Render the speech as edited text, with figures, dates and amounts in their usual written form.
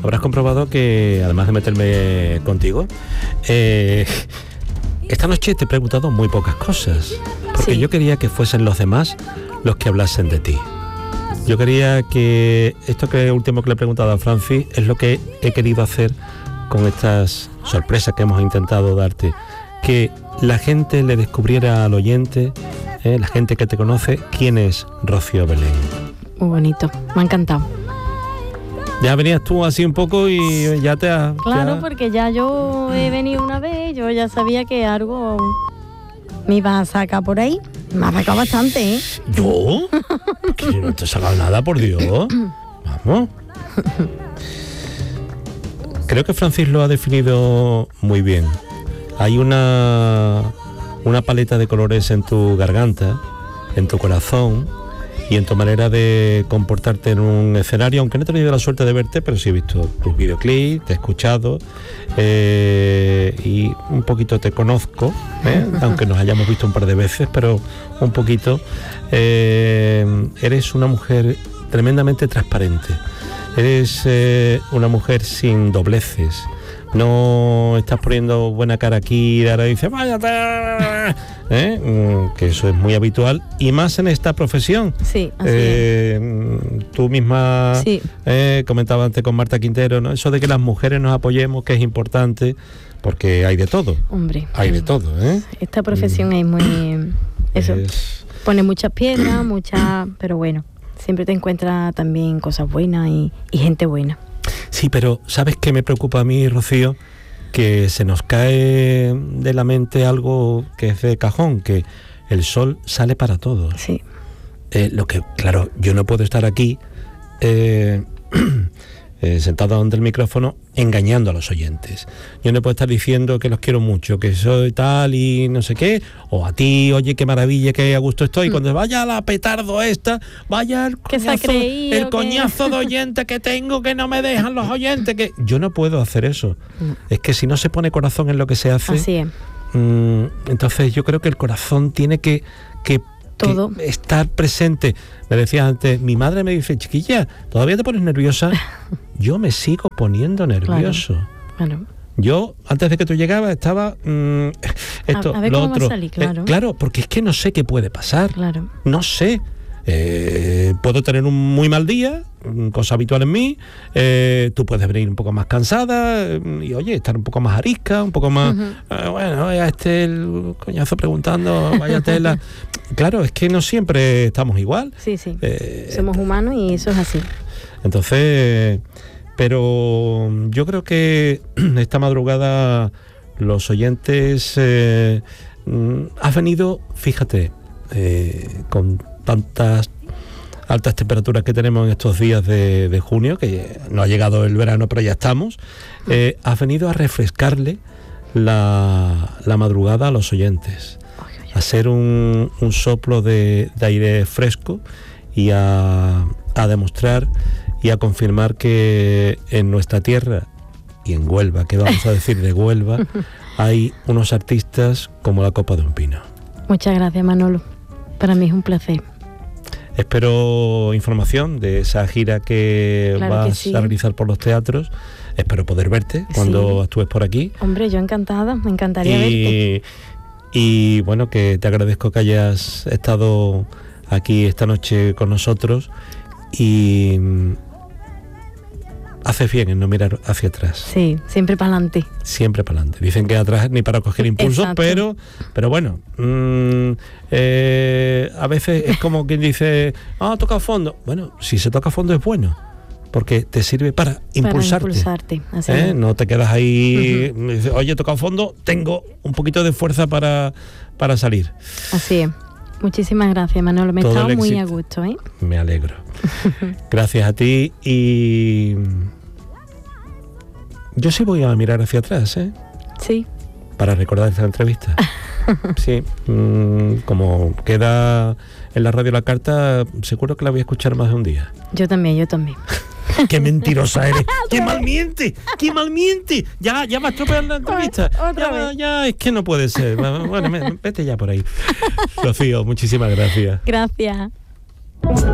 habrás comprobado que, además de meterme contigo, esta noche te he preguntado muy pocas cosas, porque yo quería que fuesen los demás los que hablasen de ti. Yo quería que esto que último que le he preguntado a Francis es lo que he querido hacer con estas sorpresas que hemos intentado darte, que la gente le descubriera al oyente, la gente que te conoce, quién es Rocío Belén. Muy bonito, me ha encantado. Ya venías tú así un poco y ya te has... Claro, porque ya yo he venido una vez, yo ya sabía que algo me iba a sacar por ahí. Me ha sacado bastante, ¿eh? ¿Yo? Que no te he sacado nada, por Dios. Vamos. Creo que Francis lo ha definido muy bien. Hay una paleta de colores en tu garganta, en tu corazón y en tu manera de comportarte en un escenario, aunque no he tenido la suerte de verte, pero sí he visto tus videoclips, te he escuchado y un poquito te conozco, aunque nos hayamos visto un par de veces, pero un poquito. Eres una mujer tremendamente transparente, eres una mujer sin dobleces. No estás poniendo buena cara aquí y ahora dices váyate, que eso es muy habitual y más en esta profesión. Sí, así es. Tú misma comentabas antes con Marta Quintero, ¿no? Eso de que las mujeres nos apoyemos, que es importante, porque hay de todo. Hombre, hay de todo, esta profesión es muy eso, pone muchas piedras, pero bueno, siempre te encuentras también cosas buenas y gente buena. Sí, pero ¿sabes qué me preocupa a mí, Rocío? Que se nos cae de la mente algo que es de cajón, que el sol sale para todos. Sí. Lo que, claro, yo no puedo estar aquí sentado ante el micrófono engañando a los oyentes. Yo no puedo estar diciendo que los quiero mucho, que soy tal y no sé qué, o a ti, oye, qué maravilla, qué a gusto estoy. Cuando vaya la petardo esta, vaya el coñazo de oyente que tengo, que no me dejan los oyentes, que yo no puedo hacer eso. Es que si no se pone corazón en lo que se hace, así es. Entonces yo creo que el corazón tiene que estar presente. Me decías antes, mi madre me dice, chiquilla, ¿todavía te pones nerviosa? Yo me sigo poniendo nervioso. Claro. Yo, antes de que tú llegabas, estaba esto, a ver lo cómo otro. Va a salir, claro. Claro, porque es que no sé qué puede pasar. Claro. No sé. Puedo tener un muy mal día, cosa habitual en mí. Tú puedes venir un poco más cansada y oye, estar un poco más arisca, un poco más bueno, a el coñazo preguntando, vaya tela. Claro, es que no siempre estamos igual. Sí. Somos humanos y eso es así. Entonces, pero yo creo que esta madrugada los oyentes has venido, fíjate, con tantas altas temperaturas que tenemos en estos días de junio, que no ha llegado el verano, pero ya estamos, has venido a refrescarle la madrugada a los oyentes, a hacer un soplo de aire fresco y a demostrar y a confirmar que en nuestra tierra y en Huelva, que vamos a decir de Huelva, hay unos artistas como la copa de un pino. Muchas gracias, Manolo. Para mí es un placer. Espero información de esa gira que vas a realizar por los teatros. Espero poder verte cuando actúes por aquí. Hombre, yo encantada, me encantaría verte. Y bueno, que te agradezco que hayas estado aquí esta noche con nosotros y haces bien en no mirar hacia atrás. Sí, siempre para adelante. Siempre para adelante. Dicen que atrás ni para coger impulso, pero bueno, a veces es como quien dice, toca fondo. Bueno, si se toca fondo es bueno, porque te sirve para impulsarte. Así es. No te quedas ahí, dices, oye, he tocado fondo, tengo un poquito de fuerza para salir. Así es. Muchísimas gracias, Manolo. Me he estado muy a gusto, ¿eh? Me alegro. Gracias a ti y yo sí voy a mirar hacia atrás, ¿eh? Sí. Para recordar esta entrevista. Sí. Como queda en la radio la carta, seguro que la voy a escuchar más de un día. Yo también. ¡Qué mentirosa eres! ¡Qué mal miente! Ya me estropean la entrevista. Ya, es que no puede ser. Bueno, vete ya por ahí. Rocío, muchísimas gracias. Gracias.